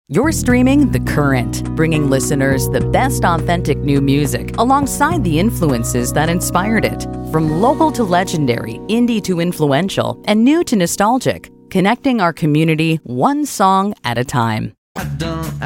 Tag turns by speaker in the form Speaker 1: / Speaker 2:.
Speaker 1: You're streaming The Current, bringing listeners the best authentic new music alongside the influences that inspired it. From local to legendary, indie to influential, and new to nostalgic, connecting our community one song at a time.
Speaker 2: I don't